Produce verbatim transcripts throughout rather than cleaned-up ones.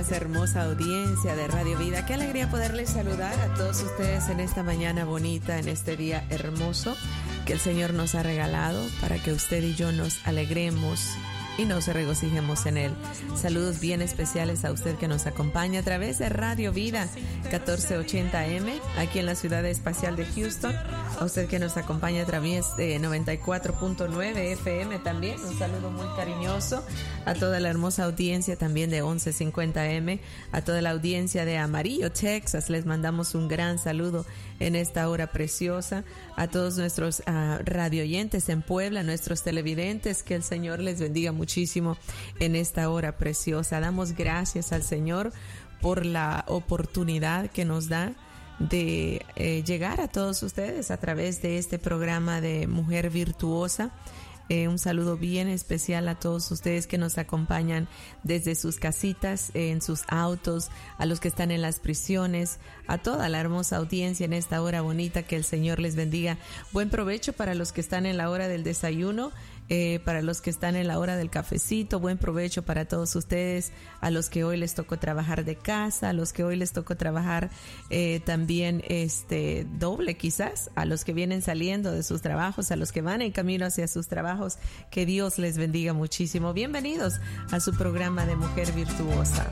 días, hermosa audiencia de Radio Vida. Qué alegría poderles saludar a todos ustedes en esta mañana bonita, en este día hermoso que el Señor nos ha regalado para que usted y yo nos alegremos y nos regocijemos en Él. Saludos bien especiales a usted que nos acompaña a través de Radio Vida catorce ochenta eme aquí en la ciudad espacial de Houston. A usted que nos acompaña a través de noventa y cuatro punto nueve efe eme también. Un saludo muy cariñoso a toda la hermosa audiencia también de once cincuenta eme, a toda la audiencia de Amarillo, Texas. Les mandamos un gran saludo en esta hora preciosa. A todos nuestros uh, radioyentes en Puebla, nuestros televidentes, que el Señor les bendiga muchísimo en esta hora preciosa. Damos gracias al Señor por la oportunidad que nos da de eh, llegar a todos ustedes a través de este programa de Mujer Virtuosa. Eh, un saludo bien especial a todos ustedes que nos acompañan desde sus casitas, eh, en sus autos, a los que están en las prisiones, a toda la hermosa audiencia en esta hora bonita. Que el Señor les bendiga. Buen provecho para los que están en la hora del desayuno, eh, para los que están en la hora del cafecito. Buen provecho para todos ustedes, a los que hoy les tocó trabajar de casa, a los que hoy les tocó trabajar eh, también este doble quizás, a los que vienen saliendo de sus trabajos, a los que van en camino hacia sus trabajos. Que Dios les bendiga muchísimo. Bienvenidos a su programa de Mujer Virtuosa.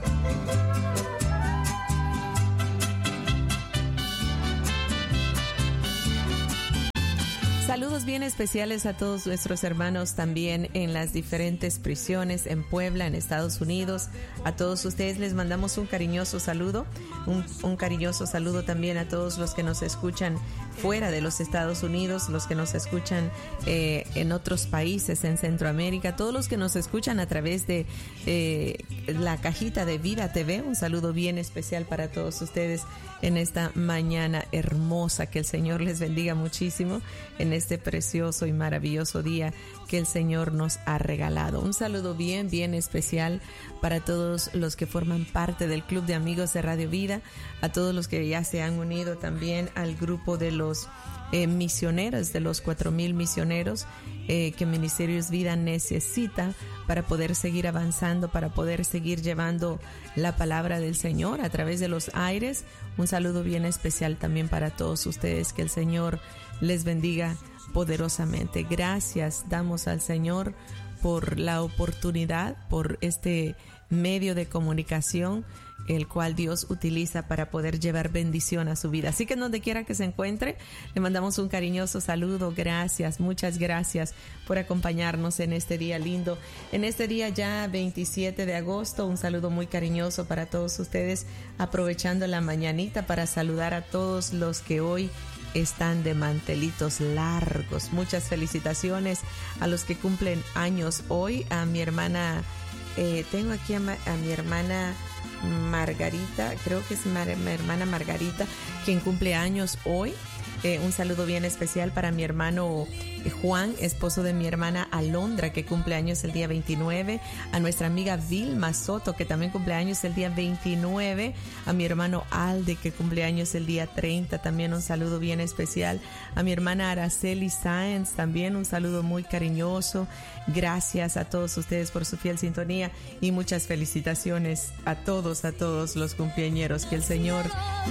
Saludos bien especiales a todos nuestros hermanos también en las diferentes prisiones en Puebla, en Estados Unidos. A todos ustedes les mandamos un cariñoso saludo, un, un cariñoso saludo también a todos los que nos escuchan fuera de los Estados Unidos, los que nos escuchan eh, en otros países en Centroamérica, todos los que nos escuchan a través de eh, la cajita de Vida T V. Un saludo bien especial para todos ustedes en esta mañana hermosa. Que el Señor les bendiga muchísimo en este precioso y maravilloso día que el Señor nos ha regalado. Un saludo bien, bien especial para todos los que forman parte del Club de Amigos de Radio Vida, a todos los que ya se han unido también al grupo de los eh, misioneros, de los cuatro mil misioneros eh, que Ministerios Vida necesita para poder seguir avanzando, para poder seguir llevando la palabra del Señor a través de los aires. Un saludo bien especial también para todos ustedes. Que el Señor les bendiga poderosamente. Gracias damos al Señor por la oportunidad, por este medio de comunicación, el cual Dios utiliza para poder llevar bendición a su vida. Así que donde quiera que se encuentre, le mandamos un cariñoso saludo. Gracias, muchas gracias por acompañarnos en este día lindo, en este día ya veintisiete de agosto. Un saludo muy cariñoso para todos ustedes, aprovechando la mañanita para saludar a todos los que hoy están de mantelitos largos. Muchas felicitaciones a los que cumplen años hoy. A mi hermana, eh, tengo aquí a, a mi hermana Margarita, creo que es Mar- mi hermana Margarita, quien cumple años hoy. Eh, un saludo bien especial para mi hermano Juan, esposo de mi hermana Alondra, que cumple años el día veintinueve. A nuestra amiga Vilma Soto, que también cumple años el día veintinueve. A mi hermano Alde, que cumple años el día treinta. También un saludo bien especial. A mi hermana Araceli Sáenz, también un saludo muy cariñoso. Gracias a todos ustedes por su fiel sintonía y muchas felicitaciones a todos, a todos los cumpleañeros. Que el Señor